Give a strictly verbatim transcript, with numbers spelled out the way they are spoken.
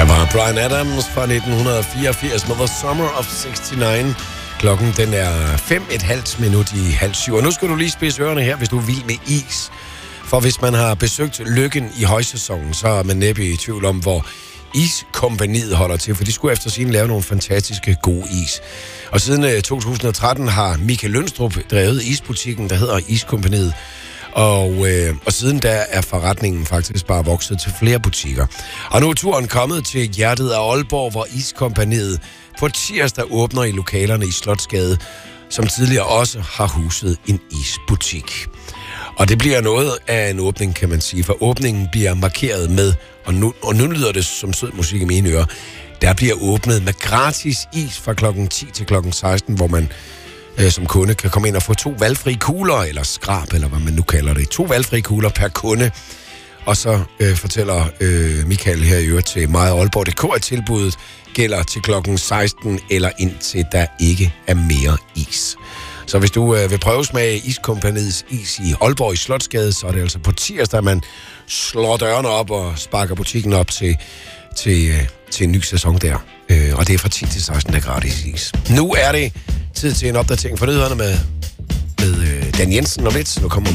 Her var Bryan Adams fra nitten fireogfirs med The Summer of seksogtres. Klokken den er fem et halvt minut i halv syv. Og nu skal du lige spidse ørerne her, hvis du er vild med is. For hvis man har besøgt Løkken i højsæsonen, så er man næppe i tvivl om, hvor Iskompagniet holder til. For de skulle efter sin lave nogle fantastiske gode is. Og siden to tusind og tretten har Michael Lønstrup drevet isbutikken, der hedder Iskompagniet. Og, øh, og siden da er forretningen faktisk bare vokset til flere butikker. Og nu er turen kommet til hjertet af Aalborg, hvor Iskompagniet på tirsdag åbner i lokalerne i Slotsgade, som tidligere også har huset en isbutik. Og det bliver noget af en åbning, kan man sige, for åbningen bliver markeret med, og nu, og nu lyder det som sød musik i mine ører, der bliver åbnet med gratis is fra klokken ti til klokken seksten, hvor man øh, som kunde kan komme ind og få to valgfri kugler, eller skrab, eller hvad man nu kalder det. To valgfri kugler per kunde. Og så øh, fortæller øh, Michael her i øvrigt til mig Aalborg punktum d k, at tilbuddet gælder til klokken seksten, eller indtil der ikke er mere is. Så hvis du øh, vil prøve smage Iskompagniets is i Aalborg i Slotsgade, så er det altså på tirsdag, man slår dørene op og sparker butikken op til, til, øh, til en ny sæson der. Øh, og det er fra ti til seksten, der er gratis is. Nu er det tid til en opdatering for nyhederne med, med øh, Dan Jensen om lidt. Nu kommer